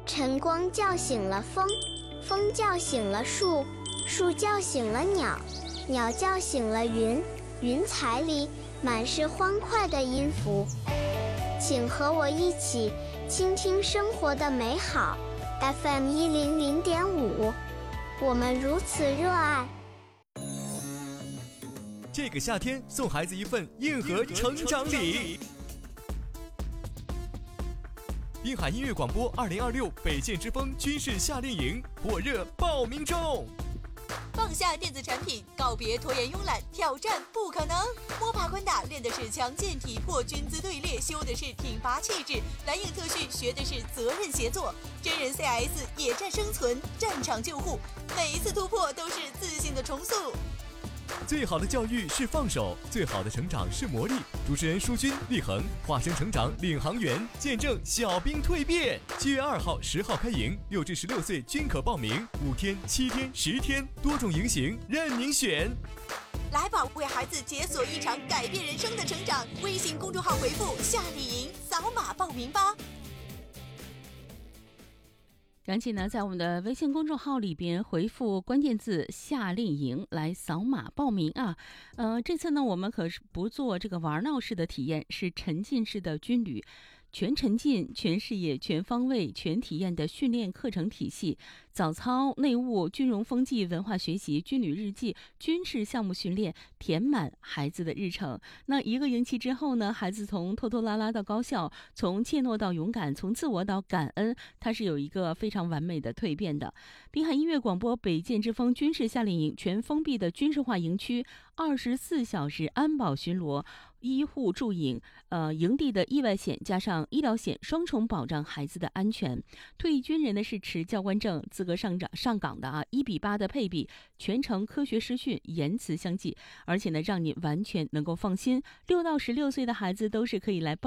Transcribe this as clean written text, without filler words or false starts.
晨光叫醒了风，风叫醒了树，树叫醒了鸟，鸟叫醒了云，云彩里满是欢快的音符。请和我一起倾听生活的美好。FM 100.5，我们如此热爱。 这个夏天送孩子一份硬核成长礼。滨海音乐广播2026北线之风军事夏令营火热报名中。 放下电子产品，告别拖延慵懒，挑战不可能。摸爬滚打练的是强健体魄，军姿队列修的是挺拔气质，蓝影特训学的是责任协作，真人 CS 野战生存，战场救护，每一次突破都是自信的重塑。 最好的教育是放手，最好的成长是磨砺。主持人舒军、立恒化身成长领航员，见证小兵蜕变。7月2号、10号开营，6至16岁均可报名，5天、7天、10天，多种营型任您选。 来吧，为孩子解锁一场改变人生的成长。微信公众号回复夏令营，扫码报名吧。 赶紧呢，在我们的微信公众号里边回复关键字夏令营来扫码报名啊。这次呢，我们可是不做这个玩闹式的体验，是沉浸式的军旅。全沉浸、全视野、全方位、全体验的训练课程体系，早操、内务、军容风纪、文化学习、军旅日记、军事项目训练，填满孩子的日程。那一个营期之后呢，孩子从拖拖拉拉到高效，从怯懦到勇敢，从自我到感恩，它是有一个非常完美的蜕变的。滨海音乐广播北剑之风军事夏令营，全封闭的军事化营区，24小时安保巡逻，医护驻营，营地的意外险加上医疗险，双重保障孩子的安全。退役军人呢是持教官证资格上岗的啊，1:8的配比，全程科学师训，言辞相济，而且呢让你完全能够放心。6到16岁的孩子都是可以来报